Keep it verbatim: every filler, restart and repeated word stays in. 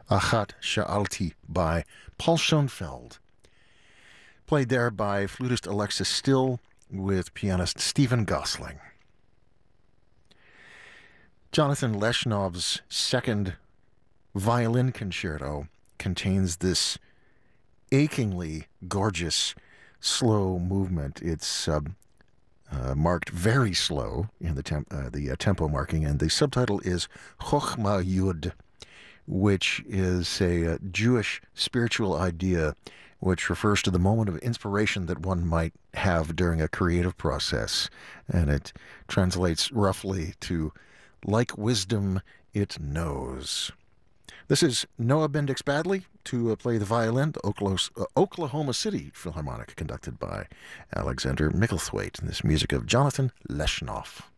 Achat Sha'alti by Paul Schoenfeld. Played there by flutist Alexis Still with pianist Stephen Gosling. Jonathan Leshnov's second violin concerto contains this achingly gorgeous slow movement. It's uh, uh, marked very slow in the, temp- uh, the uh, tempo marking, and the subtitle is Chochma Yud, which is a uh, Jewish spiritual idea which refers to the moment of inspiration that one might have during a creative process. And it translates roughly to, like wisdom, it knows. This is Noah Bendix Badley to uh, play the violin, the Oklos- uh, Oklahoma City Philharmonic, conducted by Alexander Micklethwaite, and this music of Jonathan Leshnov.